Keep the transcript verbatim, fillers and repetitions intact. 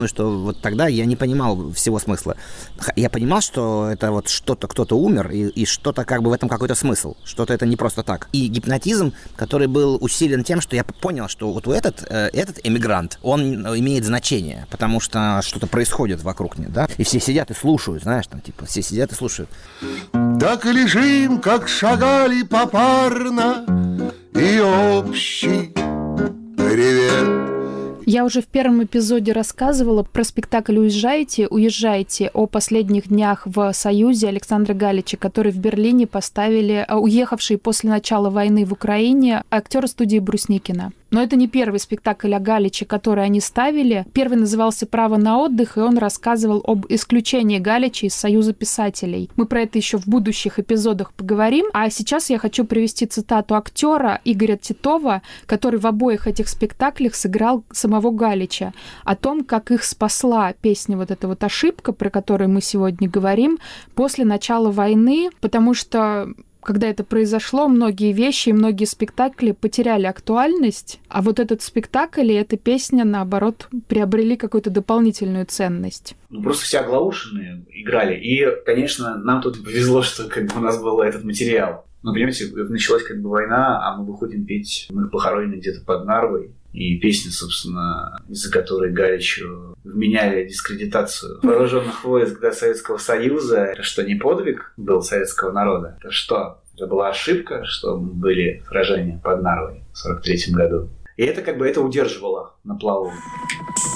Что вот тогда я не понимал всего смысла. Я понимал, что это вот что-то, кто-то умер, и, и что-то как бы в этом какой-то смысл. Что-то это не просто так. И гипнотизм, который был усилен тем, что я понял, что вот у этот, этот эмигрант, он имеет значение, потому что что-то происходит вокруг него, да? И все сидят и слушают, знаешь, там типа все сидят и слушают. Так и лежим, как шагали попарно, и общий привет. Я уже в первом эпизоде рассказывала про спектакль «Уезжайте, уезжайте» о последних днях в Союзе Александра Галича, который в Берлине поставили уехавшие после начала войны в Украине актеры студии Брусникина. Но это не первый спектакль о Галиче, который они ставили. Первый назывался «Право на отдых», и он рассказывал об исключении Галича из Союза писателей. Мы про это еще в будущих эпизодах поговорим. А сейчас я хочу привести цитату актера Игоря Титова, который в обоих этих спектаклях сыграл самого Галича, о том, как их спасла песня вот эта вот «Ошибка», про которую мы сегодня говорим, после начала войны, потому что когда это произошло, многие вещи и многие спектакли потеряли актуальность, а вот этот спектакль и эта песня, наоборот, приобрели какую-то дополнительную ценность. Ну, просто все оглаушенные играли. И, конечно, нам тут повезло, что как бы у нас был этот материал. Ну, понимаете, началась как бы война, а мы выходим петь, мы похоронены где-то под Нарвой. И песня, собственно, из-за которой Галичу вменяли дискредитацию вооруженных войск до Советского Союза. Это что, не подвиг был советского народа? Это что? Это была ошибка, что были сражения под Нарвой в сорок третьем году. И это как бы это удерживало на плаву.